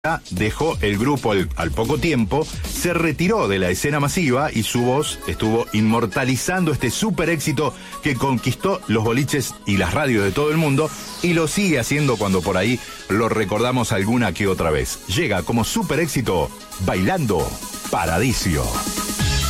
dejó el grupo al poco tiempo, se retiró de la escena masiva y su voz estuvo inmortalizando este super éxito que conquistó los boliches y las radios de todo el mundo y lo sigue haciendo cuando por ahí lo recordamos alguna que otra vez. Llega como super éxito Bailando Paradiso.